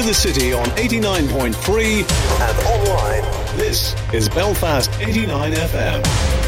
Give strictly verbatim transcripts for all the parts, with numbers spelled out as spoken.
the city on eighty-nine point three and online. This is Belfast eighty-nine F M.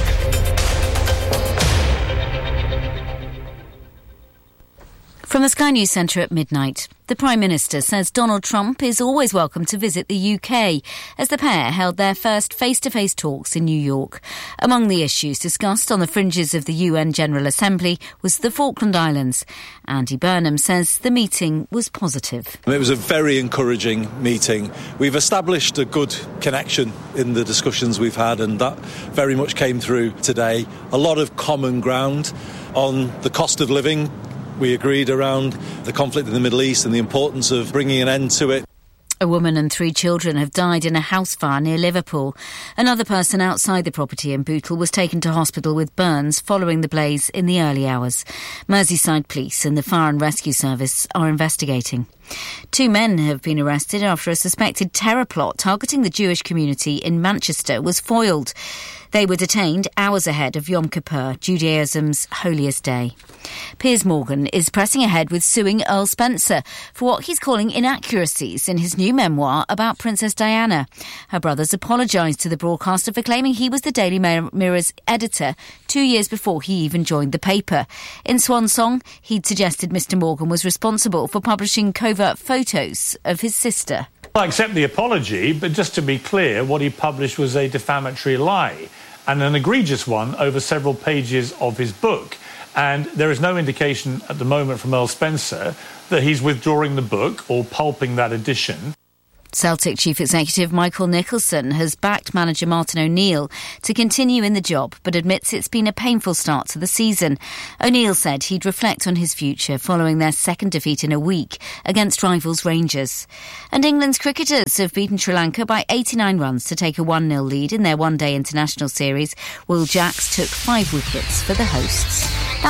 From the Sky News Centre at midnight, the Prime Minister says Donald Trump is always welcome to visit the U K as the pair held their first face-to-face talks in New York. Among the issues discussed on the fringes of the U N General Assembly was the Falkland Islands. Andy Burnham says the meeting was positive. It was a very encouraging meeting. We've established a good connection in the discussions we've had, and that very much came through today. A lot of common ground on the cost of living. We agreed around the conflict in the Middle East and the importance of bringing an end to it. A woman and three children have died in a house fire near Liverpool. Another person outside the property in Bootle was taken to hospital with burns following the blaze in the early hours. Merseyside Police and the Fire and Rescue Service are investigating. Two men have been arrested after a suspected terror plot targeting the Jewish community in Manchester was foiled. They were detained hours ahead of Yom Kippur, Judaism's holiest day. Piers Morgan is pressing ahead with suing Earl Spencer for what he's calling inaccuracies in his new memoir about Princess Diana. Her brothers apologised to the broadcaster for claiming he was the Daily Mirror's editor two years before he even joined the paper. In Swan Song, he'd suggested Mister Morgan was responsible for publishing covert photos of his sister. I accept the apology, but just to be clear, what he published was a defamatory lie, and an egregious one over several pages of his book. And there is no indication at the moment from Earl Spencer that he's withdrawing the book or pulping that edition. Celtic Chief Executive Michael Nicholson has backed manager Martin O'Neill to continue in the job, but admits it's been a painful start to the season. O'Neill said he'd reflect on his future following their second defeat in a week against rivals Rangers. And England's cricketers have beaten Sri Lanka by eighty-nine runs to take a one nil lead in their one-day international series. Will Jacks took five wickets for the hosts.